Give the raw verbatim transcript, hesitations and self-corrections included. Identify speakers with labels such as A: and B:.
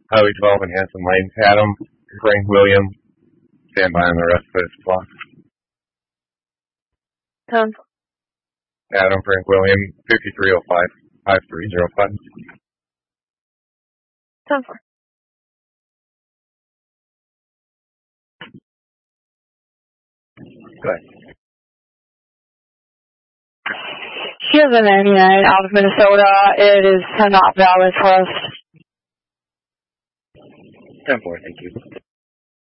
A: Highway twelve and Hanson Lanes. Adam, Frank Williams. Stand by on the rest of this block.
B: ten.
A: Adam, Frank Williams, fifty-three oh five, five three oh five.
B: ten four.
A: Go ahead.
B: She has a ninety-nine out of Minnesota. It is ten not valid for us.
A: ten four, thank you.